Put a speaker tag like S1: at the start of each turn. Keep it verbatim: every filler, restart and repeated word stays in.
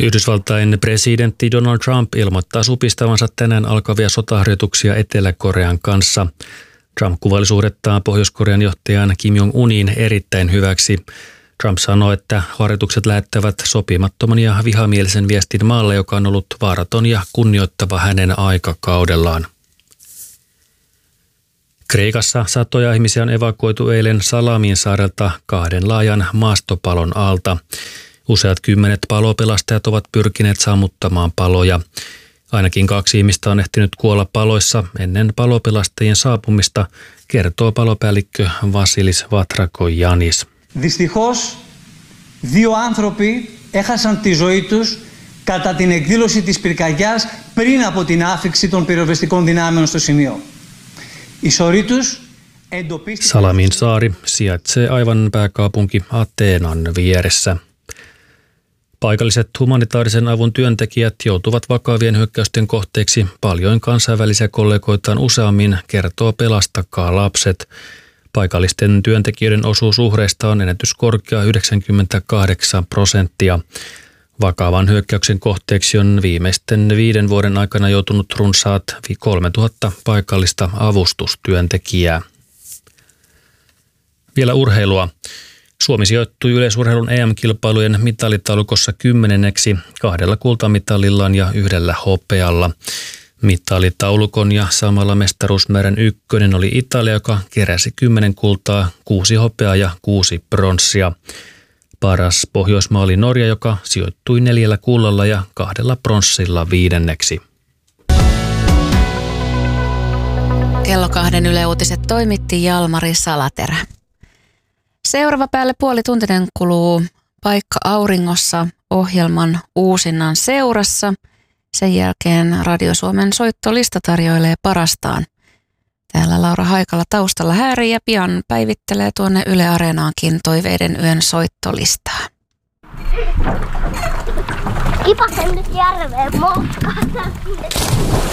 S1: Yhdysvaltain presidentti Donald Trump ilmoittaa supistavansa tänään alkavia sotaharjoituksia Etelä-Korean kanssa. Trump kuvaili suhdettaan Pohjois-Korean johtajan Kim Jong-unin erittäin hyväksi. Trump sanoi, että harjoitukset lähettävät sopimattoman ja vihamielisen viestin maalle, joka on ollut vaaraton ja kunnioittava hänen aikakaudellaan. Kreikassa satoja ihmisiä on evakuoitu eilen Salamin saarelta kahden laajan maastopalon alta. Useat kymmenet palopelastajat ovat pyrkineet sammuttamaan paloja. Ainakin kaksi ihmistä on ehtinyt kuolla paloissa ennen palopelastajien saapumista, kertoo palopäällikkö Vasilis Vatrakoyannis.
S2: Δυστυχώς, δύο άνθρωποι έχασαν τη ζωή τους κατά την εκδήλωση της πυρκαγιάς πριν από την άφιξη των πυροσβεστικών δυνάμεων στο σημείο. Η σωρή τους εντοπίστηκε...
S1: Salamin saari sijaitsee aivan pääkaupunki Ateenan vieressä. Paikalliset humanitaarisen avun työntekijät joutuvat vakavien hyökkäysten kohteeksi paljon kansainvälisiä kollegoitaan useammin, kertoo Pelastakaa lapset. Paikallisten työntekijöiden osuus uhreista on ennätyskorkea yhdeksänkymmentäkahdeksan prosenttia. Vakavan hyökkäyksen kohteeksi on viimeisten viiden vuoden aikana joutunut runsaat kolmetuhatta paikallista avustustyöntekijää. Vielä urheilua. Suomi sijoittui yleisurheilun E M-kilpailujen mitalitaulukossa kymmenenneksi kahdella kultamitalillaan ja yhdellä hopealla. Mitalitaulukon ja samalla mestaruusmäärän ykkönen oli Italia, joka keräsi kymmenen kultaa, kuusi hopeaa ja kuusi pronssia. Paras Pohjoismaa oli Norja, joka sijoittui neljällä kullalla ja kahdella pronssilla viidenneksi.
S3: Kello kahden Yle Uutiset toimitti Jalmari Salaterä. Seuraava päälle puolituntinen kuluu Paikka auringossa -ohjelman uusinnan seurassa. Sen jälkeen Radio Suomen soittolista tarjoilee parastaan. Täällä Laura Haikala taustalla häärii ja pian päivittelee tuonne Yle Areenaankin toiveiden yön soittolistaa.
S4: Kipasen nyt järveen moskaan.